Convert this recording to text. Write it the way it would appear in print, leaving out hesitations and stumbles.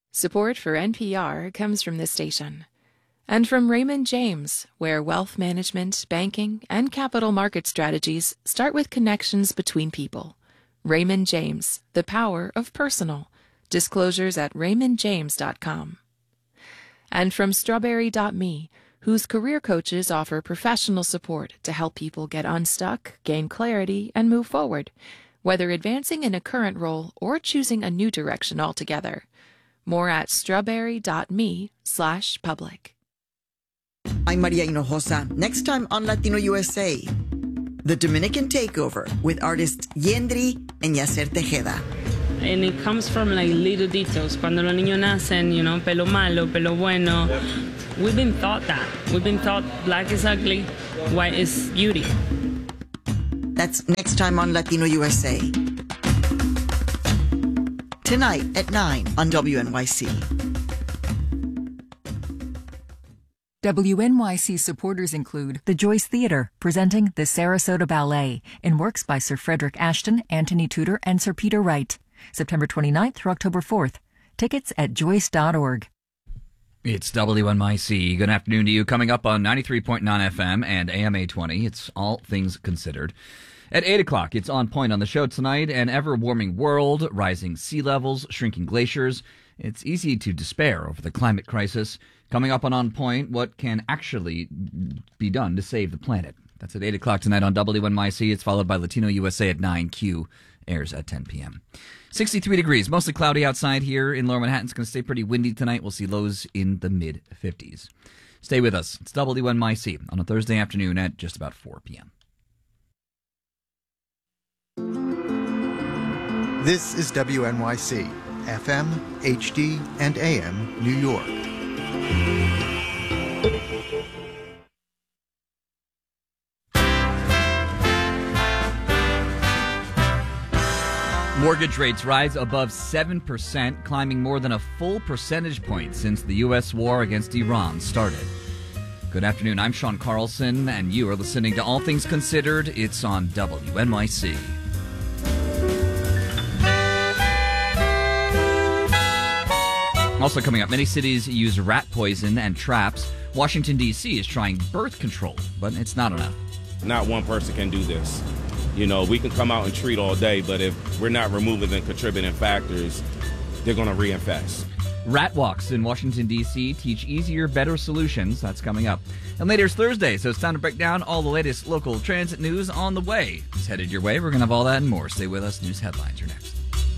Support for NPR comes from this station and from Raymond James, where wealth management, banking, and capital market strategies start with connections between people. Raymond James, the power of personal. Disclosures at raymondjames.com. And from Strawberry.me, whose career coaches offer professional support to help people get unstuck, gain clarity, and move forward, whether advancing in a current role or choosing a new direction altogether. More at strawberry.me/public. I'm Maria Hinojosa. Next time on Latino USA, the Dominican Takeover with artists Yendri and Yacer Tejeda. And it comes from like little details. Cuando los niños nacen, pelo malo, pelo bueno. We've been taught that. We've been taught black is ugly, white is beauty. That's next time on Latino USA. Tonight at 9 on WNYC. WNYC supporters include the Joyce Theater, presenting the Sarasota Ballet, in works by Sir Frederick Ashton, Anthony Tudor, and Sir Peter Wright. September 29th through October 4th. Tickets at joyce.org. It's WNYC. Good afternoon to you. Coming up on 93.9 FM and AM 820, it's All Things Considered. At 8 o'clock, it's On Point on the show tonight. An ever-warming world, rising sea levels, shrinking glaciers. It's easy to despair over the climate crisis. Coming up on Point, what can actually be done to save the planet? That's at 8 o'clock tonight on WNYC. It's followed by Latino USA at 9. Q airs at 10 p.m. 63 degrees, mostly cloudy outside here in Lower Manhattan. It's going to stay pretty windy tonight. We'll see lows in the mid-50s. Stay with us. It's WNYC on a Thursday afternoon at just about 4 p.m. This is WNYC, FM, HD, and AM, New York. Mortgage rates rise above 7%, climbing more than a full percentage point since the U.S. war against Iran started. Good afternoon, I'm Sean Carlson, and you are listening to All Things Considered. It's on WNYC. Also coming up, many cities use rat poison and traps. Washington, D.C. is trying birth control, but it's not enough. Not one person can do this. We can come out and treat all day, but if we're not removing the contributing factors, they're going to reinfest. Rat walks in Washington, D.C. teach easier, better solutions. That's coming up. And later is Thursday, so it's time to break down all the latest local transit news on the way. It's headed your way. We're going to have all that and more. Stay with us. News headlines are next.